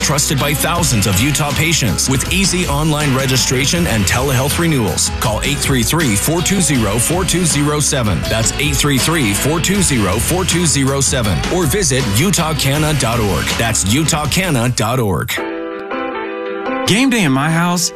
Trusted by thousands of Utah patients with easy online registration and telehealth renewals. Call 833-420-4207. That's 833-420-4207. Or visit utahcana.org. That's utahcana.org. Game day in my house